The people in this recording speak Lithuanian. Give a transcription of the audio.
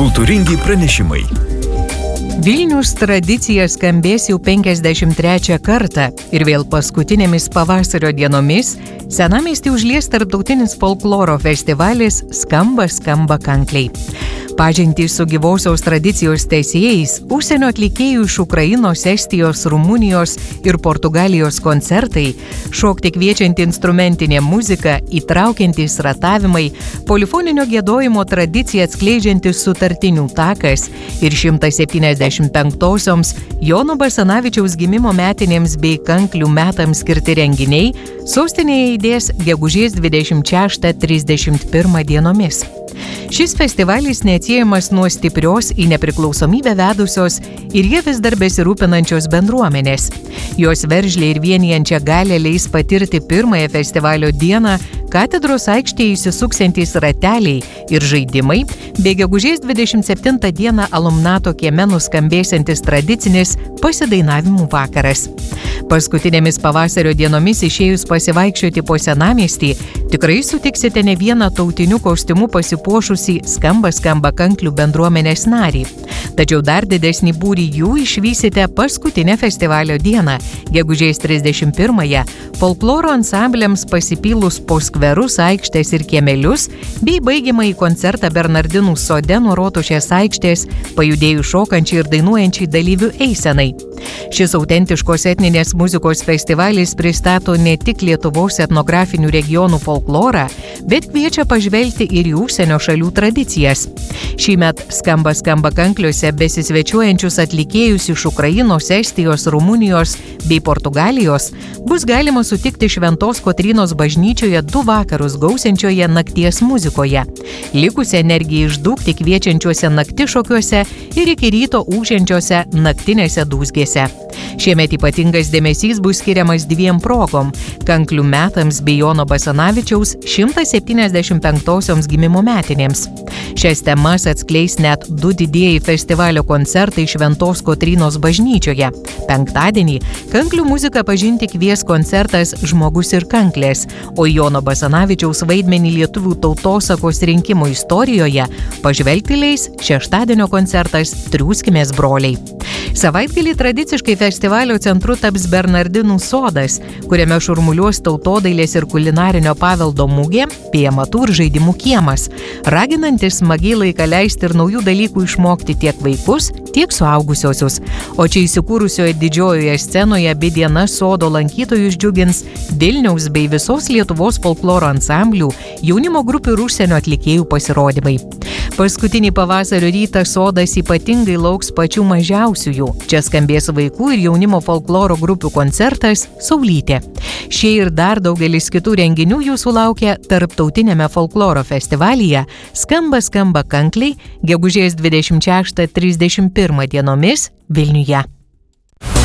Kultūringi pranešimai. Vilnius tradicija skambės jau 53 kartą ir vėl paskutinėmis pavasario dienomis senamiestį užlies tarptautinis folkloro festivalis Skamba kankliai. Pažintys su gyvosios tradicijos tęsėjais, užsienio atlikėjų iš Ukrainos, Estijos, Rumunijos ir Portugalijos koncertai, šokti kviečianti instrumentinė muzika, įtraukiantys ratavimai, polifoninio giedojimo tradiciją atskleidžiantis sutartinių takas ir 175-osioms Jono Basanavičiaus gimimo metinėms bei kanklių metams skirti renginiai sostinėje aidės gegužės 26-31 dienomis. Šis festivalis neatsiejamas nuo stiprios į nepriklausomybę vedusios ir jie vis dar besirūpinančios bendruomenės. Jos veržlė ir vienijančią galią leis patirti pirmąją festivalio dieną katedros aikštėje įsisuksiantys rateliai ir žaidimai, bei gegužės 27 dieną Alumnato kieme nuskambėsiantis tradicinis pasidainavimų vakaras. Paskutinėmis pavasario dienomis išėjus pasivaikščioti po senamiestį, tikrai sutiksite ne vieną tautiniu kostiumu pasipuošusį Skamba kanklių bendruomenės narį. Tačiau dar didesnį būrį jų išvysite paskutinę festivalio dieną, gegužės 31-ąją, folkloro ansambliams pasipylus po skverus, aikštės ir kiemelius, bei baigiamąjį koncertą Bernardinų sode nuo Rotušės aikštės, pajudėjus šokančiai ir dainuojančiai dalyvių eisenai. Šis autentiškos etninės muzikos festivalis pristato ne tik Lietuvos etnografinių regionų folklorą, bet kviečia pažvelgti ir į užsienio šalių tradicijas. Šįmet Skamba kankliuose besisvečiuojančius atlikėjus iš Ukrainos, Estijos, Rumunijos bei Portugalijos bus galima sutikti Šventos Kotrynos bažnyčioje 2 vakarus gausiančioje nakties muzikoje, likusią energiją išdūkti kviečiančiuose naktišokiuose ir iki ryto ūžiančiuose naktinėse dūzgėse. Šiemet ypatingas dėmesys bus skiriamas 2 progom – kanklių metams bei Jono Basanavičiaus 175-osioms gimimo metinėms. Šias temas atskleis net 2 didieji festivalio koncertai Šventos Kotrynos bažnyčioje. Penktadienį kanklių muziką pažinti kvies koncertas Žmogus ir kanklės, o Jono Basanavičiaus vaidmenį lietuvių tautosakos rinkimų istorijoje pažvelgti leis šeštadienio koncertas Triūskimės broliai. Savaitgalį tradiciškai festivalio centru taps Bernardinų sodas, kuriame šurmuliuos tautodailės ir kulinarinio paveldo mugė bei amatų ir žaidimų kiemas, raginantis smagiai laiką leisti ir naujų dalykų išmokti tiek vaikus, tiek suaugusiosius. O čia įsikūrusioje didžiojoje scenoje abi dienas sodo lankytojus džiugins Vilniaus bei visos Lietuvos folkloro ansamblių, jaunimo grupių ir užsienio atlikėjų pasirodymai. Paskutinį pavasario rytą sodas ypatingai lauks pačių mažiausiųjų. Čia skambės vaikų ir jaunimo folkloro grupių koncertas Saulytė. Šie ir dar daugelis kitų renginių jūsų laukia tarptautinėme folkloro festivalyje Skamba kankliai gegužės 26-31 dienomis Vilniuje.